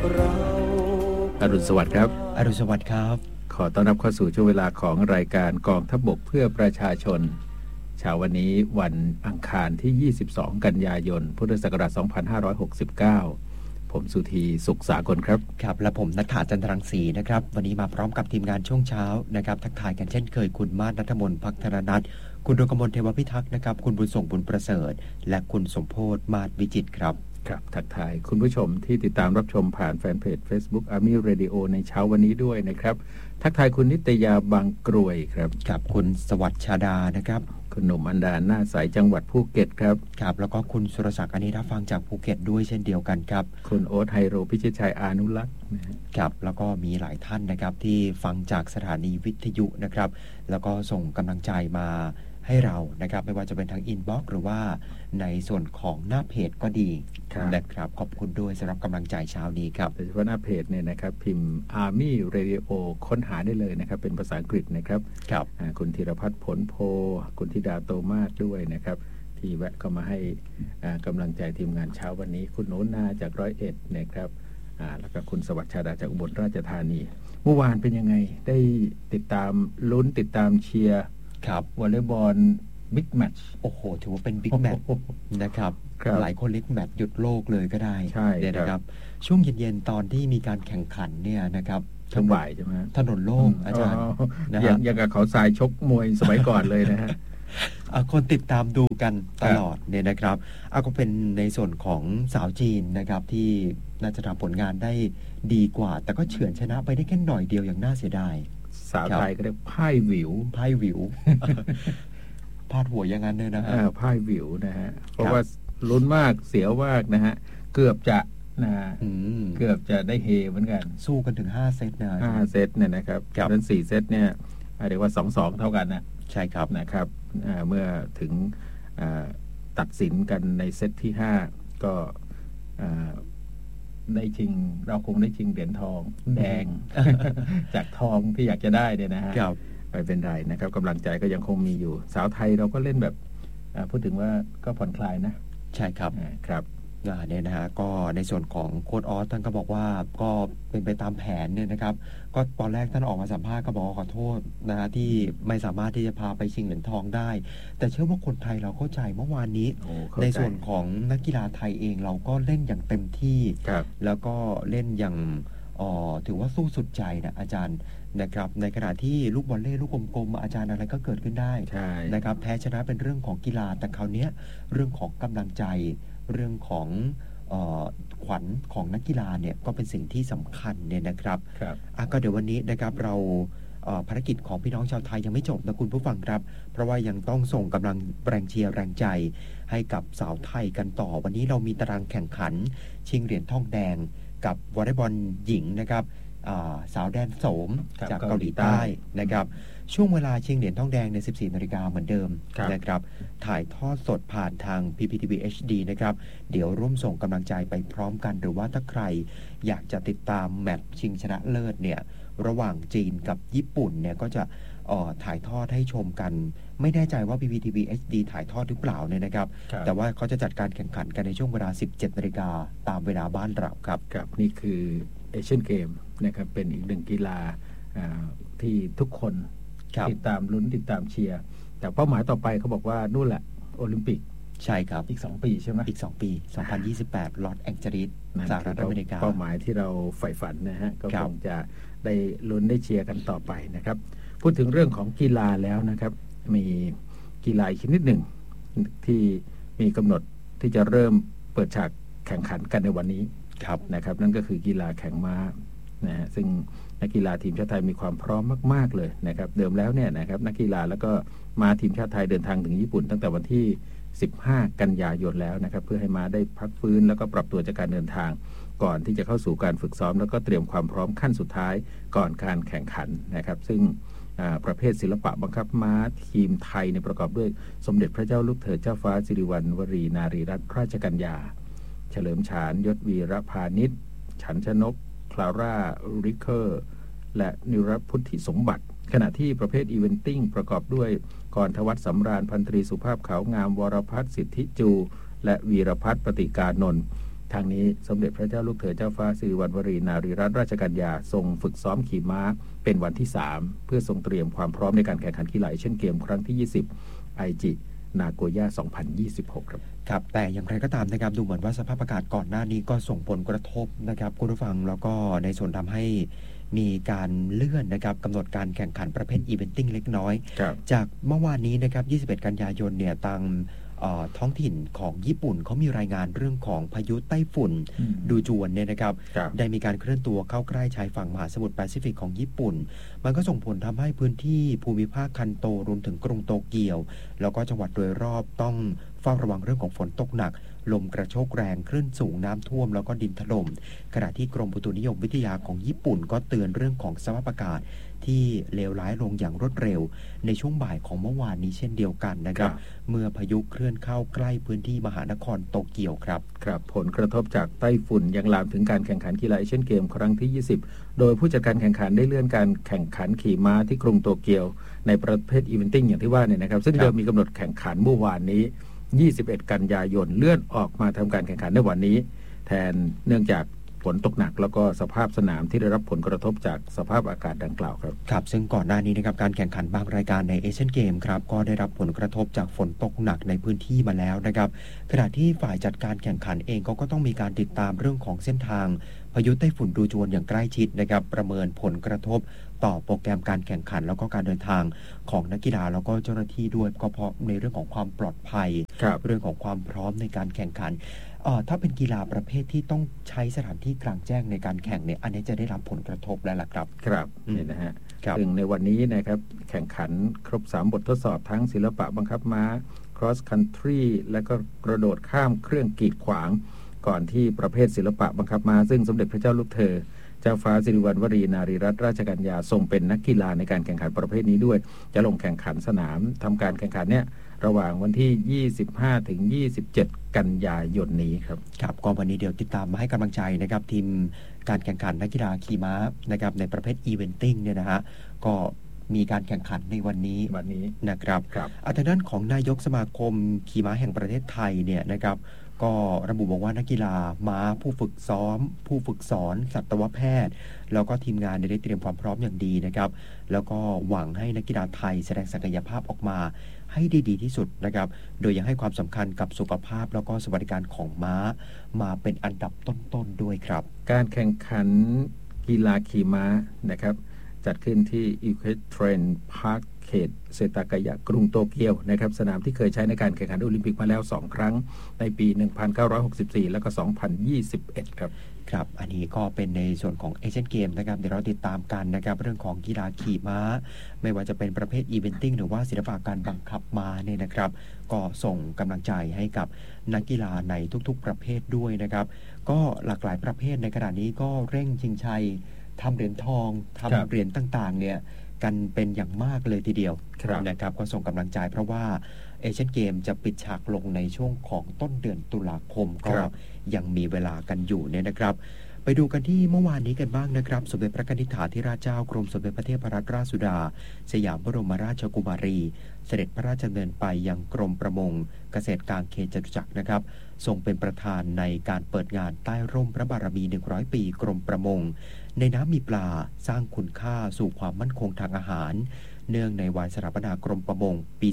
อรุณสวัสดิ์ครับอรุณสวัสดิ์ครับขอต้อนรับเข้าสู่ช่วงเวลาของรายการกองทัพบกเพื่อประชาชนเช้าวันนี้วันอังคารที่22กันยายนพุทธศักราช2569ผมสุธีสุขสากลครับครับและผมณัฐฐาจันทรังสีนะครับวันนี้มาพร้อมกับทีมงานช่วงเช้านะครับทักทายกันเช่นเคยคุณมาศ ณัฐมนต์ ภักธรนัทคุณดวงกมล เทวพิทักษ์นะครับคุณบุญส่งบุญประเสริฐและคุณสมโพธิ์ มาศวิจิตรครับครับทักทายคุณผู้ชมที่ติดตามรับชมผ่านแฟนเพจ Facebook Army Radio ในเช้าวันนี้ด้วยนะครับทักทายคุณนิตยาบางกรวยครับครับคุณสวัสดิ์ชาดานะครับคุณหนุ่มอันดาหน้าใสจังหวัดภูเก็ตครับครับแล้วก็คุณสุรศักดิ์อนิรับฟังจากภูเก็ตด้วยเช่นเดียวกันครับคุณโอ๊ตไฮโรพิชิตชัยอานุรักษ์ครับแล้วก็มีหลายท่านนะครับที่ฟังจากสถานีวิทยุนะครับแล้วก็ส่งกำลังใจมาให้เรานะครับไม่ว่าจะเป็นทางอินบ็อกซ์หรือว่าในส่วนของหน้าเพจก็ดีนะครับขอบคุณด้วยสำหรับกำลังใจเช้านี้ครับโดยเฉพาะหน้าเพจเนี่ยนะครับพิมพ์ Army Radio ค้นหาได้เลยนะครับเป็นภาษาอังกฤษนะครับครับคุณธีรพัฒน์ผลโพคุณธิดาโตมาศด้วยนะครับที่แวะเข้ามาให้กำลังใจทีมงานเช้าวันนี้คุณโน้นนาจาก101นะครับแล้วก็คุณสวัสดิ์ชาดาจากอุบลราชธานีเมื่อวานเป็นยังไงได้ติดตามลุ้นติดตามเชียร์ครับวอลเลย์บอลบิ๊กแมตช์โอ้โหถือว่าเป็นบิ๊กแมตช์นะครับหลายคนเรียกแมตช์หยุดโลกเลยก็ได้ใช่นะครับช่วงเย็นๆตอนที่มีการแข่งขันเนี่ยนะครับช่วงบ่ายใช่ไหมถนนโล่งอาจารย์นะฮะอย่างกับเขาทรายชกมวยสมัยก่อนเลยนะฮะคนติดตามดูกันตลอดเนี่ยนะครับก็เป็นในส่วนของสาวจีนนะครับที่น่าจะทำผลงานได้ดีกว่าแต่ก็เฉือนชนะไปได้แค่หน่อยเดียวอย่างน่าเสียดายสาวไทยก็เรียกพ่ายหวิวพาดหัวอย่างนั้นเลยนะฮะพ่ายหวิวนะฮะเพราะว่าลุ้นมากเสียวมากนะฮะเกือบจะนะเกือบจะได้เฮเหมือนกันสู้กันถึง5เซตนะ 5เซตเนี่ยนะครับนั้น4เซตเนี่ยเรียกว่า 2-2 เท่ากันนะใช่ครับนะครับเมื่อถึงตัดสินกันในเซตที่5ก็ได้ชิงเราคงได้ชิงเหรียญทองแดง จากทองที่อยากจะได้เนี่ยนะฮะไปเป็นไรนะครับกำลังใจก็ยังคงมีอยู่สาวไทยเราก็เล่นแบบพูดถึงว่าก็ผ่อนคลายนะใช่ครับครับเนี่ยนะฮะก็ในส่วนของโค้ชออสท่านก็บอกว่าก็เป็นไปตามแผนเนี่ยนะครับก็ตอนแรกท่านออกมาสัมภาษณ์ก็บอกขอโทษนะฮะที่ไม่สามารถที่จะพาไปชิงเหรียญทองได้แต่เชื่อว่าคนไทยเราเข้าใจเมื่อวานนี้ในส่วนของนักกีฬาไทยเองเราก็เล่นอย่างเต็มที่แล้วก็เล่นอย่างถือว่าสู้สุดใจนะอาจารย์นะครับในขณะที่ลูกบอลเล่ลูกกลมๆอาจารย์อะไรก็เกิดขึ้นได้นะครับแพ้ชนะเป็นเรื่องของกีฬาแต่คราวนี้เรื่องของกำลังใจเรื่องของขวัญของนักกีฬาเนี่ยก็เป็นสิ่งที่สำคัญเนี่ยนะครับก็เดี๋ยววันนี้นะครับเราภารกิจของพี่น้องชาวไทยยังไม่จบนะคุณผู้ฟังครับเพราะว่ายังต้องส่งกำลังแรงเชียร์แรงใจให้กับสาวไทยกันต่อวันนี้เรามีตารางแข่งขันชิงเหรียญทองแดงกับวอลเลย์บอลหญิงนะครับสาวแดนโสมจากเกาหลีใต้นะครับช่วงเวลาชิงเหรียญทองแดงใน 14:00 น.เหมือนเดิมนะครับถ่ายทอดสดผ่านทาง PPTV HD นะครับเดี๋ยวร่วมส่งกำลังใจไปพร้อมกันหรือว่าถ้าใครอยากจะติดตามแมตช์ชิงชนะเลิศเนี่ยระหว่างจีนกับญี่ปุ่นเนี่ยก็จะถ่ายทอดให้ชมกันไม่แน่ใจว่า PPTV HD ถ่ายทอดหรือเปล่าเนี่ยนะครับแต่ว่าเขาจะจัดการแข่งขันกันในช่วงเวลา 17:00 น.ตามเวลาบ้านเราครับครับนี่คือเอเชียนเกมนะครับเป็นอีกหนึ่งกีฬาที่ทุกคนติดตามลุ้นติดตามเชียร์แต่เป้าหมายต่อไปเขาบอกว่านู่นแหละโอลิมปิกใช่ครับอีก2 ปีใช่ไหมอีก2 ปี2028ลอสแองเจลิสสหรัฐอเมริกาเป้าหมายที่เราใฝ่ฝันนะฮะก็คงจะได้ลุ้นได้เชียร์กันต่อไปนะครับพูดถึงเรื่องของกีฬาแล้วนะครับมีกีฬาอีกชนิดหนึ่งที่มีกำหนดที่จะเริ่มเปิดฉากแข่งขันกันในวันนี้นะครับนั่นก็คือกีฬาแข่งม้านะฮะซึ่งนักกีฬาทีมชาติไทยมีความพร้อมมากๆเลยนะครับเดิมแล้วเนี่ยนะครับนักกีฬาแล้วก็มาทีมชาติไทยเดินทางถึงญี่ปุ่นตั้งแต่วันที่15 กันยายนแล้วนะครับเพื่อให้มาได้พักฟื้นแล้วก็ปรับตัวจากการเดินทางก่อนที่จะเข้าสู่การฝึกซ้อมแล้วก็เตรียมความพร้อมขั้นสุดท้ายก่อนการแข่งขันนะครับซึ่งประเภทศิลปะบังคับม้าทีมไทยประกอบด้วยสมเด็จพระเจ้าลูกเธอเจ้าฟ้าสิริวัณวรีนารีรัตนราชกัญญาเฉลิมฉานยศวีรพานิชฉันชนกคลาร่าริเคอร์และนิรพุทธิสมบัติขณะที่ประเภทอีเวนติ้งประกอบด้วยกรทวัฒน์สำราญพันตรีสุภาพขาวงามวรพัฒน์สิทธิจูและวีรพัฒน์ปฏิกานนท์ททางนี้สมเด็จพระเจ้าลูกเธอเจ้าฟ้าสิริวัณวรีนารีรัตนราชกัญญาทรงฝึกซ้อมขี่ม้าเป็นวันที่3เพื่อทรงเตรียมความพร้อมในการแข่งขันกีฬาเอเชียนเกมครั้งที่20ไอจินาโกย่า2026ครับครับแต่อย่างไรก็ตามนะครับดูเหมือนว่าสภาพอากาศก่อนหน้านี้ก็ส่งผลกระทบนะครับคุณผู้ฟังแล้วก็ในส่วนทำให้มีการเลื่อนนะครับกำหนดการแข่งขันประเภทอีเวนติ้งเล็กน้อยจากเมื่อวานนี้นะครับ21กันยายนเนี่ยทางท้องถิ่นของญี่ปุ่นเขามีรายงานเรื่องของพายุไต้ฝุ่นดูจวนเนี่ยนะครับได้มีการเคลื่อนตัวเข้าใกล้ชายฝั่งมหาสมุทรแปซิฟิกของญี่ปุ่นมันก็ส่งผลทำให้พื้นที่ภูมิภาคคันโตรวมถึงกรุงโตเกียวแล้วก็จังหวัดโดยรอบต้องเฝ้าระวังเรื่องของฝนตกหนักลมกระโชกแรงคลื่นสูงน้ำท่วมแล้วก็ดินถล่มขณะที่กรมอุตุนิยมวิทยาของญี่ปุ่นก็เตือนเรื่องของสภาพอากาศที่เลวร้ายลงอย่างรวดเร็วในช่วงบ่ายของเมื่อวานนี้เช่นเดียวกันนะครับเมื่อพายุเคลื่อนเข้าใกล้พื้นที่มหานครโตเกียวครับครับผลกระทบจากไต้ฝุ่นยังลามถึงการแข่งขันกีฬาเอเชียนเกมครั้งที่20โดยผู้จัดการแข่งขันได้เลื่อนการแข่งขันขี่ม้าที่กรุงโตเกียวในประเภทอีเวนติ้งอย่างที่ว่าเนี่ยนะครับซึ่งเดิมมีกำหนดแข่งขันเมื่อวานนี้21กันยายนเลื่อนออกมาทำการแข่งขันในวันนี้แทนเนื่องจากฝนตกหนักแล้วก็สภาพสนามที่ได้รับผลกระทบจากสภาพอากาศดังกล่าวครับครับซึ่งก่อนหน้านี้นะครับการแข่งขันบางรายการในเอเชียนเกมครับก็ได้รับผลกระทบจากฝนตกหนักในพื้นที่มาแล้วนะครับขณะที่ฝ่ายจัดการแข่งขันเองก็ต้องมีการติดตามเรื่องของเส้นทางพายุไต้ฝุ่นดูจวนอย่างใกล้ชิดนะครับประเมินผลกระทบต่อโปรแกรมการแข่งขันแล้วก็การเดินทางของนักกีฬาแล้วก็เจ้าหน้าที่ด้วยก็เพราะในเรื่องของความปลอดภัยเรื่องของความพร้อมในการแข่งขันถ้าเป็นกีฬาประเภทที่ต้องใช้สถานที่กลางแจ้งในการแข่งเนี่ยอันนี้จะได้รับผลกระทบแล้วล่ะครับครับนี่นะฮะซึ่งในวันนี้นะครับแข่งขันครบ3บททดสอบทั้งศิลปะบังคับม้า cross country และก็กระโดดข้ามเครื่องกีดขวางก่อนที่ประเภทศิลปะบังคับม้าซึ่งสมเด็จพระเจ้าลูกเธอเจ้าฟ้าสิริวัณวรีนารีรัตนราชกัญญาทรงเป็นนักกีฬาในการแข่งขันประเภทนี้ด้วยจะลงแข่งขันสนามทำการแข่งขันเนี่ยระหว่างวันที่25ถึง27กันยายนนี้ครับครับก็วันนี้เดี๋ยวติดตามมาให้กำลังใจนะครับทีมการแข่งขันนักกีฬาขี่ม้านะครับในประเภทอีเวนติ้งเนี่ยนะฮะก็มีการแข่งขันในวันนี้นะครับทางด้านของนายกสมาคมขี่ม้าแห่งประเทศไทยเนี่ยนะครับก็ระบุบอกว่านักกีฬาม้าผู้ฝึกซ้อมผู้ฝึกสอนสัตวแพทย์แล้วก็ทีมงานได้เตรียมความพร้อมอย่างดีนะครับแล้วก็หวังให้นักกีฬาไทยแสดงศักยภาพออกมาให้ได้ดีที่สุดนะครับโดยยังให้ความสำคัญกับสุขภาพแล้วก็สวัสดิการของม้ามาเป็นอันดับต้นๆด้วยครับการแข่งขันกีฬาขี่ม้านะครับจัดขึ้นที่ Equestrian Park เขตเซตากายะกรุงโตเกียวนะครับสนามที่เคยใช้ในการแข่งขันโอลิมปิกมาแล้ว2ครั้งในปี 1964 แล้วก็ 2021 ครับครับอันนี้ก็เป็นในส่วนของเอเชียนเกมนะครับเดี๋ยวเราติดตามกันนะครับเรื่องของกีฬาขี่ม้าไม่ว่าจะเป็นประเภทอีเวนติ้งหรือว่าศิลปะการบังคับม้าเนี่ยนะครับก็ส่งกำลังใจให้กับนักกีฬาในทุกๆประเภทด้วยนะครับก็หลากหลายประเภทในขณะนี้ก็เร่งชิงชัยทำเหรียญทองทำเหรียญต่างๆเนี่ยกันเป็นอย่างมากเลยทีเดียวนะครับก็ส่งกำลังใจเพราะว่าเอเชียนเกมจะปิดฉากลงในช่วงของต้นเดือนตุลาคมก็ยังมีเวลากันอยู่เนี่ยนะครับไปดูกันที่เมื่อวานนี้กันบ้างนะครับสมเด็จพระนิธิธิราชเจ้ากรมสมเด็จพระเทพรัตนราชสุดาสยามบรมราชกุมารีเสด็จพระราชดำเนินไปยังกรมประมงเกษตรกลางเขตจตุจักรนะครับทรงเป็นประธานในการเปิดงานใต้ร่มพระบารมี100ปีกรมประมงในน้ำมีปลาสร้างคุณค่าสู่ความมั่นคงทางอาหารเนื่องในวันสถาปนากรมประมงปี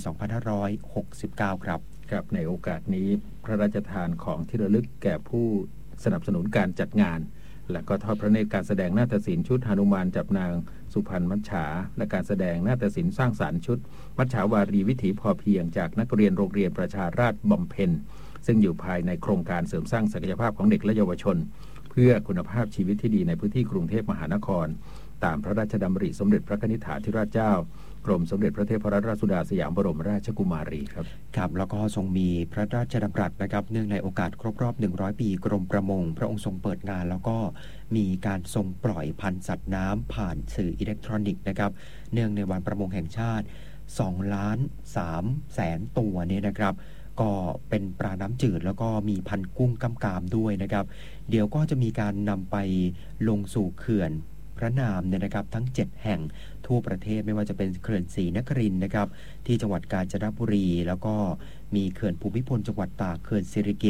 2569 ครับครับในโอกาสนี้พระราชทานของที่ระลึกแก่ผู้สนับสนุนการจัดงานและก็ทอดพระเนตรการแสดงนาฏศิลป์ชุดหนุมานจับนางสุพรรณมัจฉาและการแสดงนาฏศิลป์สร้างสรรค์ชุดมัจฉาวารีวิถีพอเพียงจากนักเรียนโรงเรียนประชาราษฎร์บำเพ็ญซึ่งอยู่ภายในโครงการเสริมสร้างศักยภาพของเด็กและเยาวชนเพื่อคุณภาพชีวิตที่ดีในพื้นที่กรุงเทพมหานครตามพระราชดำริสมเด็จพระนิธิธิราชเจ้ากรมสมเด็จพระเทพรัตนราชสุดาสยามบรมราชกุมารีครับครับแล้วก็ทรงมีพระราชดำรัสนะครับเนื่องในโอกาสครบรอบ100ปีกรมประมงพระองค์ทรงเปิดงานแล้วก็มีการทรงปล่อยพันธุ์สัตว์น้ำผ่านสื่ออิเล็กทรอนิกส์นะครับเนื่องในวันประมงแห่งชาติ2,300,000 ตัวเนี่ยนะครับก็เป็นปลาน้ำจืดแล้วก็มีพันธุ์กุ้งกำกามด้วยนะครับเดี๋ยวก็จะมีการนำไปลงสู่เขื่อนพระนามเนี่ยนะครับทั้ง7แห่งทั่วประเทศไม่ว่าจะเป็นเขื่อนศรีนครินทร์นะครับที่จังหวัดกาญจนบุรีแล้วก็มีเขื่อนภูมิพลจังหวัดตากเขื่อนสิริกิติ์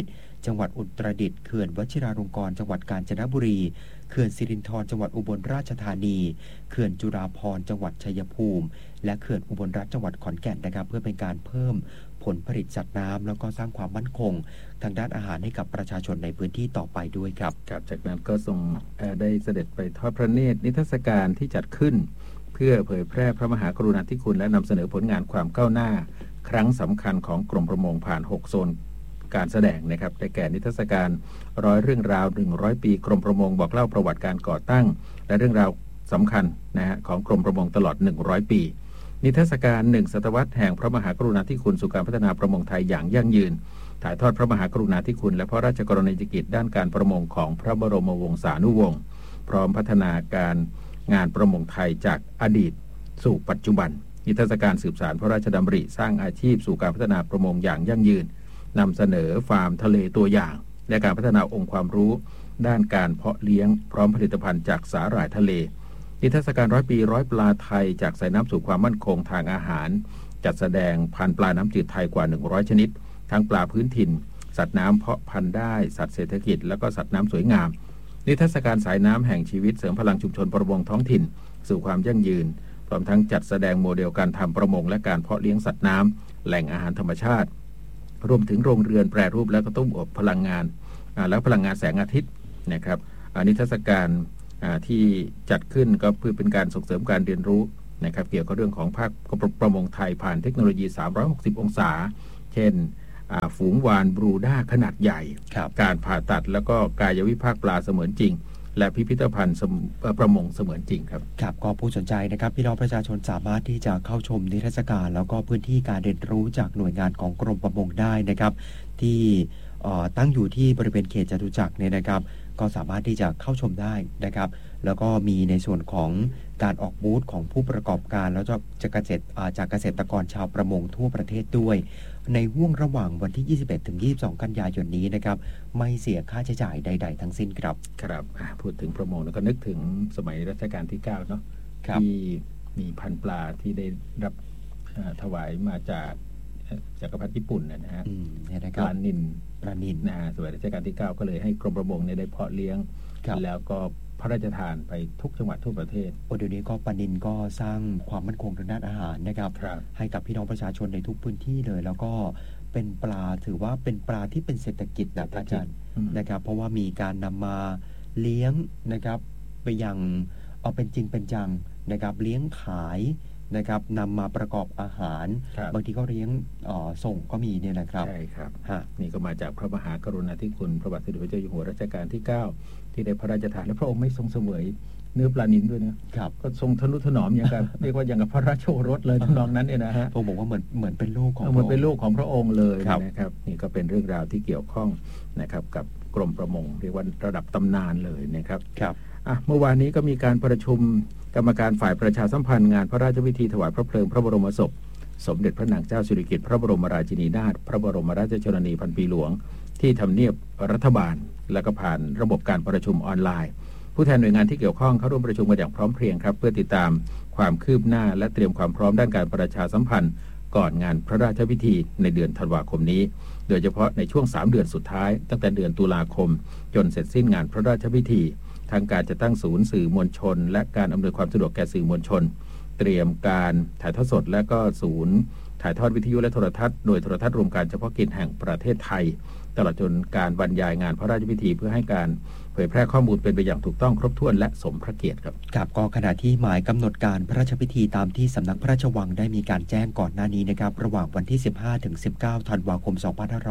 จังหวัดอุตรดิตถ์เขื่อนวชิราลงกรณ์จังหวัดกาญจนบุรีเขื่อนสิรินธรจังหวัดอุบลราชธานีเขื่อนจุฬาภรณ์จังหวัดชัยภูมิและเขื่อนอุบลรัตน์จังหวัดขอนแก่นนะครับเพื่อเป็นการเพิ่มผลผลิตสัตว์น้ำแล้วก็สร้างความมั่นคงทางด้านอาหารให้กับประชาชนในพื้นที่ต่อไปด้วยครับจากนั้นก็ทรงได้เสด็จไปทอดพระเนตรนิทรรศการที่จัดขึ้นเพื่อเผยแพร่พระมหากรุณาธิคุณและนำเสนอผลงานความก้าวหน้าครั้งสำคัญของกรมประมงผ่าน6โซนการแสดงนะครับได้แก่นิทรรศการ100 เรื่องราว100 ปีกรมประมงบอกเล่าประวัติการก่อตั้งและเรื่องราวสำคัญนะฮะของกรมประมงตลอด100 ปีนิทรรศการ1 ศตวรรษแห่งพระมหากรุณาธิคุณสู่การพัฒนาประมงไทยอย่างยั่งยืนถ่ายทอดพระมหากรุณาธิคุณและพระราชกรณียกิจด้านการประมงของพระบรมวงศานุวงศ์พร้อมพัฒนาการงานประมงไทยจากอดีตสู่ปัจจุบันนิทรรศการสืบสานพระราชดำริสร้างอาชีพสู่การพัฒนาประมงอย่างยั่งยืนนำเสนอฟาร์มทะเลตัวอย่างและการพัฒนาองค์ความรู้ด้านการเพาะเลี้ยงพร้อมผลิตภัณฑ์จากสาหร่ายทะเลนิทรรศการ100 ปี100 ปลาไทยจากสายน้ำสู่ความมั่นคงทางอาหารจัดแสดงพันธุ์ปลาน้ำจืดไทยกว่า100ชนิดทั้งปลาพื้นถิ่นสัตว์น้ำเพาะพันธุ์ได้สัตว์เศรษฐกิจและก็สัตว์น้ำสวยงามนิทรรศการสายน้ำแห่งชีวิตเสริมพลังชุมชนประมงท้องถิ่นสู่ความยั่งยืนพร้อมทั้งจัดแสดงโมเดลการทำประมงและการเพาะเลี้ยงสัตว์น้ำแหล่งอาหารธรรมชาติรวมถึงโรงเรือนแปรรูปและกระตุ้นอบพลังงานและพลังงานแสงอาทิตย์นะครับนิทรรศการที่จัดขึ้นก็เพื่อเป็นการส่งเสริมการเรียนรู้นะครับเกี่ยวกับเรื่องของภาคประมงไทยผ่านเทคโนโลยี360องศาเช่นฝูงวาฬบรูด้าขนาดใหญ่การผ่าตัดแล้วก็กายวิภาคปลาเสมือนจริงและพิพิธภัณฑ์ประมงเสมือนจริงครับครับก็ผู้สนใจนะครับพี่น้องประชาชนสามารถที่จะเข้าชมนิทรรศการแล้วก็พื้นที่การเรียนรู้จากหน่วยงานของกรมประมงได้นะครับที่ตั้งอยู่ที่บริเวณเขตจตุจักรเนี่ยนะครับก็สามารถที่จะเข้าชมได้นะครับแล้วก็มีในส่วนของการออกบูธของผู้ประกอบการแล้วจากเกษตรกรชาวประมงทั่วประเทศด้วยในห่วงระหว่างวันที่ 21 ถึง 22 กันยายนนี้นะครับไม่เสียค่าใช้จ่ายใดๆทั้งสิ้นครับครับพูดถึงประมงแล้วก็นึกถึงสมัยรัชกาลที่9เนาะที่มีพันปลาที่ได้รับถวายมาจากจักรพรรดิญี่ปุ่นนะฮะปลานิลนะสมัยรัชกาลที่9ก็เลยให้กรมประมงได้เพาะเลี้ยงแล้วก็พระราชทานไปทุกจังหวัดทั่วประเทศเดี๋ยวนี้ก็ปลานิลก็สร้างความมั่นคงทางด้านอาหารนะครับให้กับพี่น้องประชาชนในทุกพื้นที่เลยแล้วก็เป็นปลาถือว่าเป็นปลาที่เป็นเศรษฐกิจนะอาจารย์นะครับเพราะว่ามีการนำมาเลี้ยงนะครับไปยังเอาเป็นจริงเป็นจังนะครับเลี้ยงขายนะครับนำมาประกอบอาหารบางทีก็เลี้ยงส่งก็มีเนี่ยนะครับใช่ครับนี่ก็มาจากพระมหากรุณาธิคุณพระบาทสมเด็จพระเจ้าอยู่หัวรัชกาลที่9ที่ได้พระราชทานและพระองค์ไม่ทรงเสวยเนื้อปลานิลด้วยนะครับก็ทรงทนุถนอมอย่างกับ เรียกว่าอย่างกับพระราชโอรสเลยทำนองนั้นเนี่ยนะฮะผมบอกว่าเหมือนเป็นลูกของเหมือนเป็นลูกของพระองค์เลยนะครับนี่ก็เป็นเรื่องราวที่เกี่ยวข้องนะครับกับกรมประมงเรียกว่าระดับตำนานเลยนะครับเมื่อวานนี้ก็มีการประชุมกรรมการฝ่ายประชาสัมพันธ์งานพระราชพิธีถวายพระเพลิงพระบรมศพสมเด็จพระนางเจ้าสิริกิติ์พระบรมราชินีนาถพระบรมราชชนนีพันปีหลวงที่ทำเนียบรัฐบาลและก็ผ่านระบบการประชุมออนไลน์ผู้แทนหน่วยงานที่เกี่ยวข้องเข้าร่วมประชุมกันอย่างพร้อมเพรียงครับเพื่อติดตามความคืบหน้าและเตรียมความพร้อมด้านการประชาสัมพันธ์ก่อนงานพระราชพิธีในเดือนธันวาคมนี้โดยเฉพาะในช่วง3เดือนสุดท้ายตั้งแต่เดือนตุลาคมจนเสร็จสิ้นงานพระราชพิธีทางการจะตั้งศูนย์สื่อมวลชนและการอำนวยความสะดวกแก่สื่อมวลชนเตรียมการถ่ายทอดสดและก็ศูนย์ถ่ายทอดวิทยุและโทรทัศน์โดยโทรทัศน์รวมการเฉพาะกิจแห่งประเทศไทยตลอดจนการบรรยายงานพระราชพิธีเพื่อให้การเผยแพร่ข้อมูลเป็นไปอย่างถูกต้องครบถ้วนและสมพระเกียรติครับก็ขณะที่หมายกำหนดการพระราชพิธีตามที่สำนักพระราชวังได้มีการแจ้งก่อนหน้านี้นะครับระหว่างวันที่ 15 ถึง 19 ธันวาคม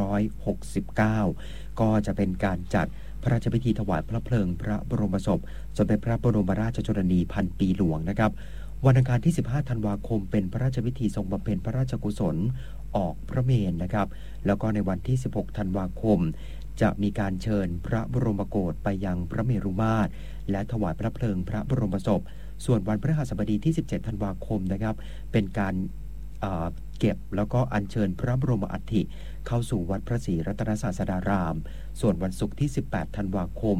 2569 ก็จะเป็นการจัดพระราชพิธีถวายพระเพลิงพระบรมศพสมเด็จพระบรมราชชนนีพันปีหลวงนะครับวันอังคารที่ 15 ธันวาคมเป็นพระราชพิธีทรงบำเพ็ญพระราชกุศลออกพระเมรุนะครับแล้วก็ในวันที่ 16 ธันวาคมจะมีการเชิญพระบรมโกศไปยังพระเมรุมาตรและถวายพระเพลิงพระบรมศพส่วนวันพฤหัสบดีที่ 17 ธันวาคมนะครับเป็นการเก็บแล้วก็อัญเชิญพระบรมอัฐิเข้าสู่วัดพระศรีรัตนศาสดารามส่วนวันศุกร์ที่ 18 ธันวาคม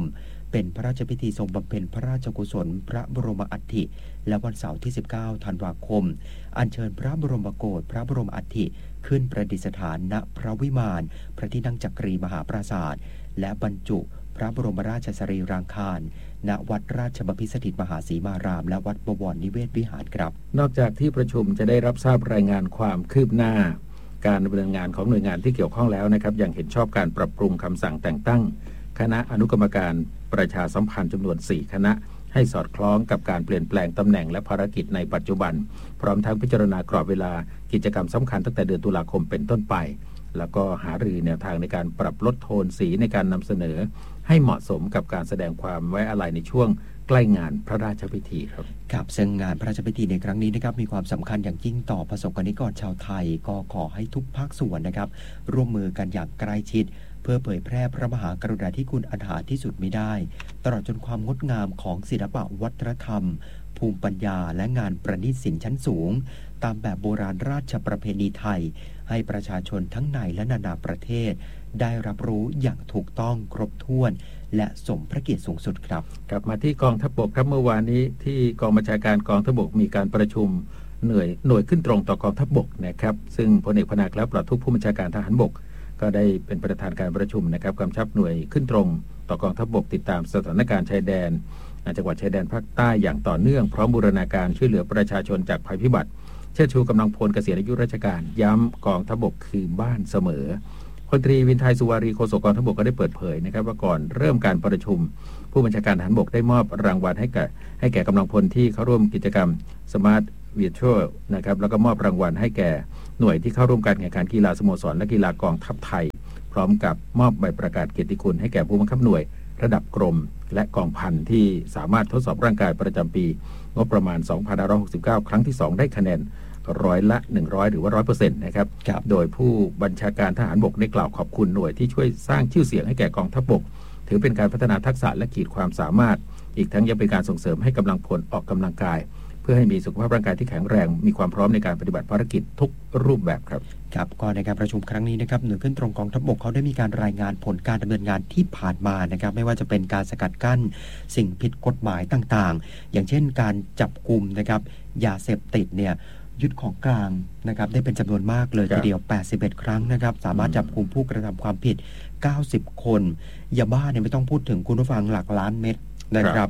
เป็นพระราชพิธีทรงบำเพ็ญพระราชกุศลพระบรมอัฐิและวันเสาร์ที่ 19 ธันวาคมอัญเชิญพระบรมโกศพระบรมอัฐิขึ้นประดิษฐานณพระวิมานพระที่นั่งจักรีมหาปราสาทและบรรจุพระบรมราชสรีรางคารณวัดราชบพิสถิตมหาสีมารามและวัดบวรนิเวศวิหารครับนอกจากที่ประชุมจะได้รับทราบรายงานความคืบหน้าการดำเนินงานของหน่วยงานที่เกี่ยวข้องแล้วนะครับอย่างเห็นชอบการปรับปรุงคำสั่งแต่งตั้งคณะอนุกรรมการประชาสัมพันธ์จำนวน4คณะให้สอดคล้องกับการเปลี่ยนแปลงตำแหน่งและภารกิจในปัจจุบันพร้อมทั้งพิจารณากรอบเวลากิจกรรมสำคัญตั้งแต่เดือนตุลาคมเป็นต้นไปแล้วก็หารือแนวทางในการปรับลดโทนสีในการนำเสนอให้เหมาะสมกับการแสดงความไว้อาลัยในช่วงใกล้งานพระราชพิธีครับครับซึ่งงานพระราชพิธีในครั้งนี้นะครับมีความสำคัญอย่างยิ่งต่อประสบกนิกรชาวไทยก็ขอให้ทุกภาคส่วนนะครับร่วมมือกันอย่างใกล้ชิดเพื่อเผยแพร่พระมหากรุณาธิคุณอันหาที่สุดมิได้ตลอดจนความงดงามของศิลปะวัฒนธรรมภูมิปัญญาและงานประณีตศิลป์ชั้นสูงตามแบบโบราณราชประเพณีไทยให้ประชาชนทั้งในและนานาประเทศได้รับรู้อย่างถูกต้องครบถ้วนและสมพระเกียรติสูงสุดครับกลับมาที่กองทัพบกครับเมื่อวานนี้ที่กองบัญชาการกองทัพบกมีการประชุมหน่วยขึ้นตรงต่อกองทัพบกนะครับซึ่งพลเอกพนาคและปลัดทุกผู้บัญชาการทหารบกก็ได้เป็นประธานการประชุมนะครับกำชับหน่วยขึ้นตรงต่อกองทัพบกติดตามสถานการณ์ชายแดนจังหวัดชายแดนภาคใต้อย่างต่อเนื่องพร้อมบูรณาการช่วยเหลือประชาชนจากภัยพิบัติเชิดชูกำลังพลเกษียณอายุราชการย้ำกองทัพบกคือบ้านเสมอพลตรีวินไทยสุวารีโฆษกกองทัพบกก็ได้เปิดเผยนะครับว่าก่อนเริ่มการประชุมผู้บัญชาการทหารบกได้มอบรางวัลให้แก่กำลังพลที่เข้าร่วมกิจกรรม Smart Virtual นะครับแล้วก็มอบรางวัลให้แก่หน่วยที่เข้าร่วมการแข่งขันกีฬาสโมสรและกีฬากองทัพไทยพร้อมกับมอบใบประกาศเกียรติคุณให้แก่ผู้บังคับหน่วยระดับกรมและกองพันที่สามารถทดสอบร่างกายประจำปีงบประมาณ 2569 ครั้งที่ 2 ได้คะแนน100 หรือว่า 100% นะครับโดยผู้บัญชาการทหารบกได้กล่าวขอบคุณหน่วยที่ช่วยสร้างชื่อเสียงให้แก่กองทัพบกถือเป็นการพัฒนาทักษะและขีดความสามารถอีกทั้งยังเป็นการส่งเสริมให้กำลังพลออกกำลังกายเพื่อให้มีสุขภาพร่างกายที่แข็งแรงมีความพร้อมในการปฏิบัติภารกิจทุกรูปแบบครับครับก็ในการประชุมครั้งนี้นะครับหน่วยขึ้นตรงกองทัพบกเขาได้มีการรายงานผลการดำเนินงานที่ผ่านมานะครับไม่ว่าจะเป็นการสกัดกั้นสิ่งผิดกฎหมายต่างๆอย่างเช่นการจับกุมนะครับยาเสพติดเนี่ยยึดของกลางนะครับได้เป็นจำนวนมากเลยทีเดียว81ครั้งนะครับสามารถจับกุมผู้กระทำความผิด90คนยาบ้าเนี่ยไม่ต้องพูดถึงคุณผู้ฟังหลักล้านเม็ดนะครับ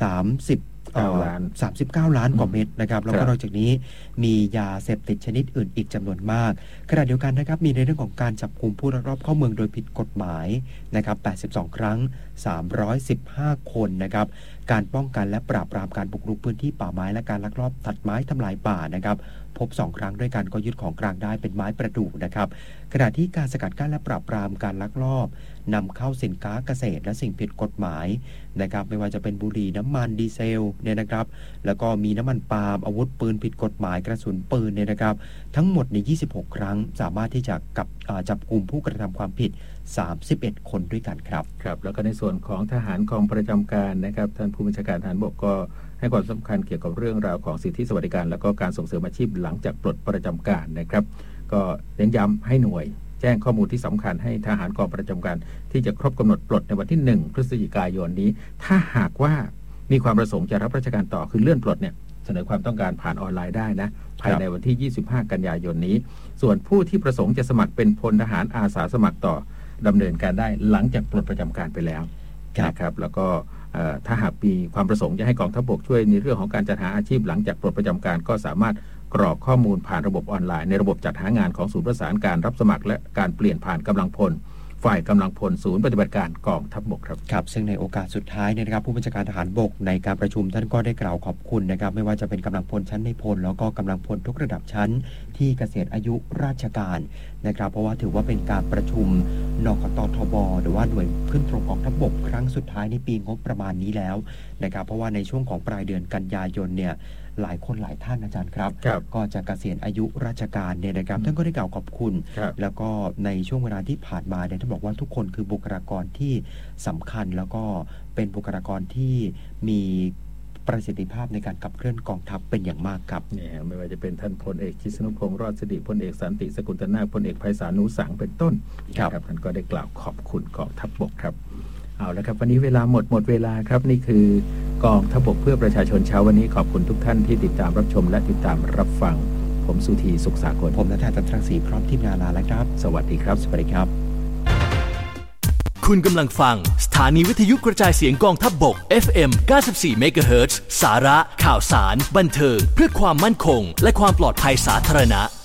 39 ล้านกว่าเม็ดนะครับแล้วก็นอกจากนี้มียาเสพติดชนิดอื่นอีกจำนวนมากขณะเดียวกันนะครับมีในเรื่องของการจับกุมผู้ลักลอบเข้าเมืองโดยผิดกฎหมายนะครับ82ครั้ง315คนนะครับการป้องกันและปราบปรามการบุกรุกพื้นที่ป่าไม้และการลักลอบตัดไม้ทำลายป่านะครับพบ2ครั้งด้วยกันก็ยึดของกลางได้เป็นไม้ประดู่นะครับขณะที่การสกัดกั้นและปราบปรามการลักลอบนำเข้าสินค้าเกษตรและสิ่งผิดกฎหมายนะครับไม่ว่าจะเป็นบุหรี่น้ำมันดีเซลเนี่ยนะครับแล้วก็มีน้ำมันปาล์มอาวุธปืนผิดกฎหมายกระสุนปืนเนี่ยนะครับทั้งหมดใน26ครั้งสามารถที่จะจับกลุ่มผู้กระทำความผิด31คนด้วยกันครับครับแล้วก็ในส่วนของทหารกองประจำการนะครับท่านผู้บัญชาการทหารบกก็ให้ความสำคัญเกี่ยวกับเรื่องราวของสิทธิสวัสดิการและก็การส่งเสริมอาชีพหลังจากปลดประจำการนะครับก็เน้นย้ำให้หน่วยแจ้งข้อมูลที่สำคัญให้ทหารกองประจำการที่จะครบกำหนดปลดในวันที่1พฤศจิกายนนี้ถ้าหากว่ามีความประสงค์จะรับราชการต่อคือเลื่อนปลดเนี่ยเสนอความต้องการผ่านออนไลน์ได้นะภายในวันที่25กันยายนนี้ส่วนผู้ที่ประสงค์จะสมัครเป็นพลทหารอาสาสมัครต่อดำเนินการได้หลังจากปลดประจำการไปแล้วนะครับแล้วก็ถ้าหากมีความประสงค์จะให้กองทัพบกช่วยในเรื่องของการจัดหาอาชีพหลังจากปลดประจำการก็สามารถกรอกข้อมูลผ่านระบบออนไลน์ในระบบจัดหางานของศูนย์ประสานการรับสมัครและการเปลี่ยนผ่านกำลังพลฝ่ายกำลังพลศูนย์ปฏิบัติการกองทัพบกครับซึ่งในโอกาสสุดท้ายนะครับผู้บัญชาการทหารบกในการประชุมท่านก็ได้กล่าวขอบคุณนะครับไม่ว่าจะเป็นกำลังพลชั้นในพลแล้วก็กำลังพลทุกระดับชั้นที่เกษียณอายุราชการนะครับเพราะว่าถือว่าเป็นการประชุมนกตทบหรือว่าหน่วยขึ้นตรงกองทัพบกครั้งสุดท้ายในปีงบประมาณนี้แล้วนะครับเพราะว่าในช่วงของปลายเดือนกันยายนเนี่ยหลายคนหลายท่านอาจารย์ครับก็จะเกษียณอายุราชการเนี่ยนะครับท่านก็ได้กล่าวขอบคุณแล้วก็ในช่วงเวลาที่ผ่านมาเนี่ยท่านบอกว่าทุกคนคือบุคลากรที่สำคัญแล้วก็เป็นบุคลากรที่มีประสิทธิภาพในการขับเคลื่อนกองทัพเป็นอย่างมากครับเนี่ยไม่ว่าจะเป็นท่านพลเอกชิสนุพงษ์รอดสิริพลเอกสันติสกุลตนาคพลเอกไพศาลนุสังเป็นต้นครับท่านก็ได้กล่าวขอบคุณกองทัพบกครับเอาละครับวันนี้เวลาหมดเวลาครับนี่คือกองทพบกเพื่อประชาชนเช้าวันนี้ขอบคุณทุกท่านที่ติดตามรับชมและติดตามรับฟังผมสุธีสุขสากลผมณัฐจันทรังสีพร้อมทีมงานลาแล้วครับสวัสดีครับสวัสดีครับคุณกำลังฟังสถานีวิทยุกระจายเสียงกองทัพบก FM 94 MHz สาระข่าวสารบันเทิงเพื่อความมั่นคงและความปลอดภัยสาธารณะ